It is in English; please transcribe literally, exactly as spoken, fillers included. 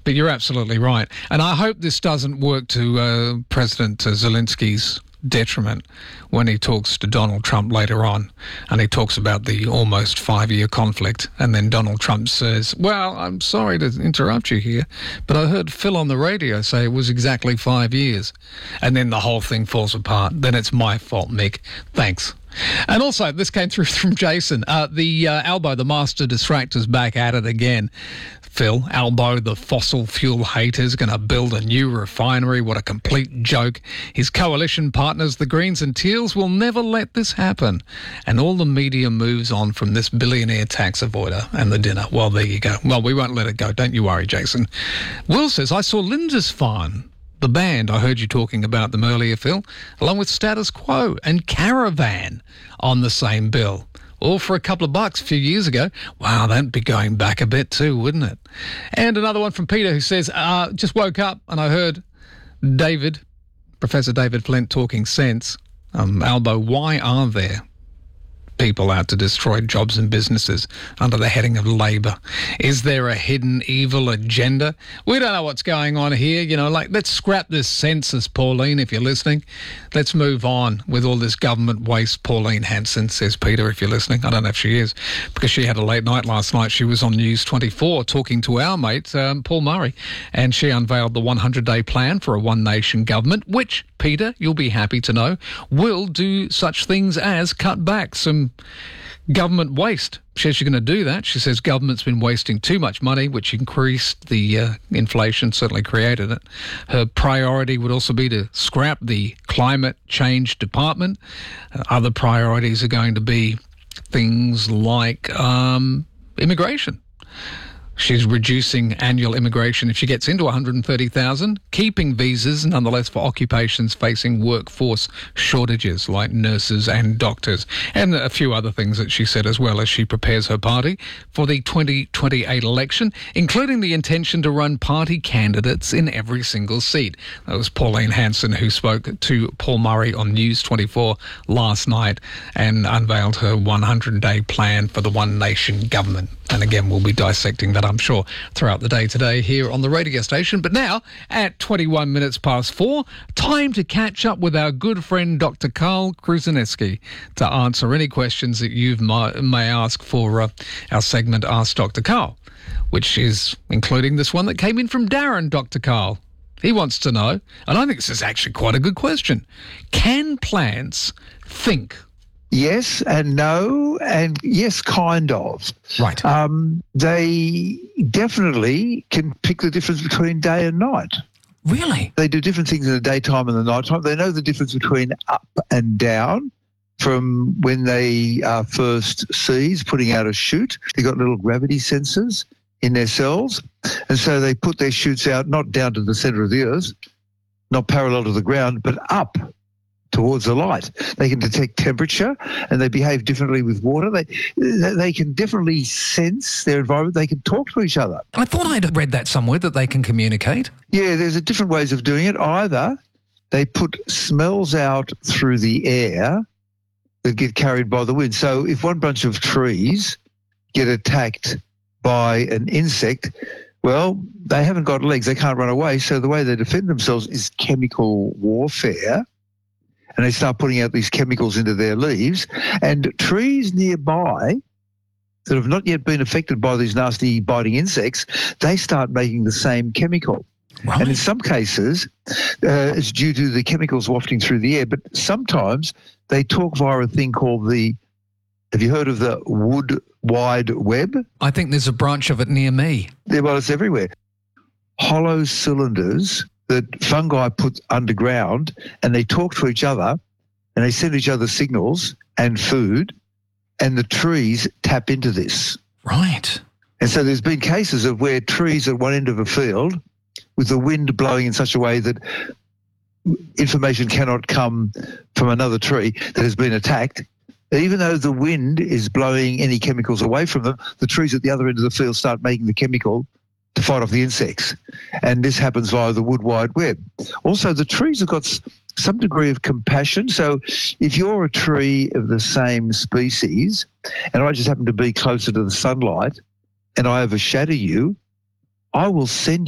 But you're absolutely right. And I hope this doesn't work to uh, President Zelensky's detriment when he talks to Donald Trump later on, and he talks about the almost five-year conflict, and then Donald Trump says, well, I'm sorry to interrupt you here, but I heard Phil on the radio say it was exactly five years. And then the whole thing falls apart. Then it's my fault, Mick. Thanks. And also, this came through from Jason. Uh, the uh, Albo, the master distractor's back at it again. Phil, Albo, the fossil fuel hater, is going to build a new refinery. What a complete joke. His coalition partners, the Greens and Teals, will never let this happen. And all the media moves on from this billionaire tax avoider and the dinner. Well, there you go. Well, we won't let it go. Don't you worry, Jason. Will says, I saw Lindisfarne, the band, I heard you talking about them earlier, Phil, along with Status Quo and Caravan on the same bill. All for a couple of bucks a few years ago. Wow, that'd be going back a bit too, wouldn't it? And another one from Peter who says, uh, just woke up and I heard David, Professor David Flint, talking sense. Um, Albo, why are there people out to destroy jobs and businesses under the heading of Labor? Is there a hidden evil agenda? We don't know what's going on here. You know, like, let's scrap this census, Pauline, if you're listening. Let's move on with all this government waste. Pauline Hanson, says Peter, if you're listening. I don't know if she is, because she had a late night last night. She was on News twenty-four talking to our mate, um, Paul Murray, and she unveiled the one hundred day plan for a one-nation government, which, Peter, you'll be happy to know, will do such things as cut back some government waste. She says she's going to do that. She says government's been wasting too much money, which increased the uh, inflation, certainly created it. Her priority would also be to scrap the climate change department. Uh, other priorities are going to be things like um, immigration. She's reducing annual immigration if she gets into one hundred thirty thousand, keeping visas nonetheless for occupations facing workforce shortages like nurses and doctors, and a few other things that she said as well as she prepares her party for the twenty twenty-eight election, including the intention to run party candidates in every single seat. That was Pauline Hanson who spoke to Paul Murray on News twenty-four last night and unveiled her one hundred day plan for the One Nation government. And again, we'll be dissecting that, I'm sure, throughout the day today here on the radio station. But now, at twenty-one minutes past four, time to catch up with our good friend Doctor Carl Kruszenicki to answer any questions that you may ask for uh, our segment Ask Doctor Carl, which is including this one that came in from Darren, Doctor Carl. He wants to know, and I think this is actually quite a good question, can plants think? Yes and no, and yes, kind of. Right. Um, they definitely can pick the difference between day and night. Really? They do different things in the daytime and the nighttime. They know the difference between up and down from when they are first seeds, putting out a shoot. They've got little gravity sensors in their cells, and so they put their shoots out not down to the centre of the earth, not parallel to the ground, but up towards the light. They can detect temperature and they behave differently with water. They they can definitely sense their environment. They can talk to each other. I thought I'd read that somewhere, that they can communicate. Yeah, there's a different ways of doing it. Either they put smells out through the air that get carried by the wind. So if one bunch of trees get attacked by an insect, well, they haven't got legs. They can't run away. So the way they defend themselves is chemical warfare. And they start putting out these chemicals into their leaves. And trees nearby that have not yet been affected by these nasty biting insects, they start making the same chemical. Right. And in some cases, uh, it's due to the chemicals wafting through the air. But sometimes they talk via a thing called the, have you heard of the Wood Wide Web? I think there's a branch of it near me. Yeah, well, it's everywhere. Hollow cylinders that fungi put underground, and they talk to each other and they send each other signals and food, and the trees tap into this. Right. And so there's been cases of where trees at one end of a field, with the wind blowing in such a way that information cannot come from another tree that has been attacked, even though the wind is blowing any chemicals away from them, the trees at the other end of the field start making the chemical to fight off the insects. And this happens via the Wood Wide Web. Also, the trees have got some degree of compassion. So if you're a tree of the same species and I just happen to be closer to the sunlight and I overshadow you, I will send